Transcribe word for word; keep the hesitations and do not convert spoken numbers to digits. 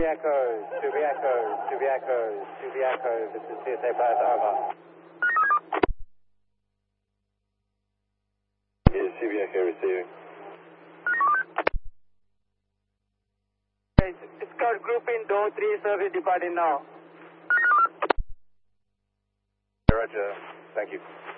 Echo, to be Echo, to be Echo, to be Echo, this is C S A Plaza, over. Is C B Echo receiving? Scout Group in door three, service departing now. Roger, thank you.